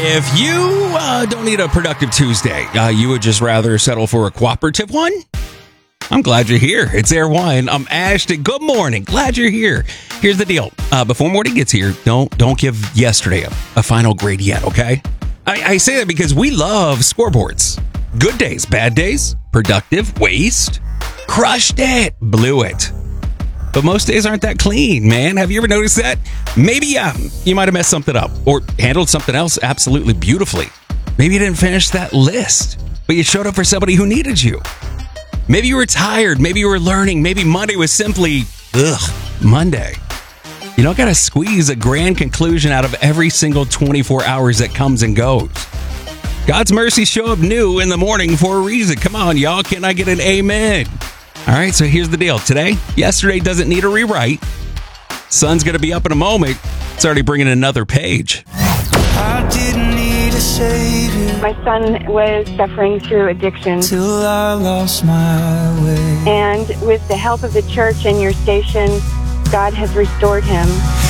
If you don't need a productive Tuesday, you would just rather settle for a cooperative one? I'm glad you're here. It's Air One. I'm Ashton. Good morning. Glad you're here. Here's the deal. Before morning gets here, don't give yesterday a final grade yet, okay? I say that because we love scoreboards. Good days, bad days, productive, waste, crushed it, blew it. But most days aren't that clean, man. Have you ever noticed that? Maybe you might have messed something up or handled something else absolutely beautifully. Maybe you didn't finish that list, but you showed up for somebody who needed you. Maybe you were tired. Maybe you were learning. Maybe Monday was simply, Monday. You don't got to squeeze a grand conclusion out of every single 24 hours that comes and goes. God's mercies show up new in the morning for a reason. Come on, y'all. Can I get an amen? All right, so here's the deal. Yesterday doesn't need a rewrite. Sun's going to be up in a moment. It's already bringing another page. I didn't need a savior. My son was suffering through addiction. Till I lost my way. And with the help of the church and your station, God has restored him.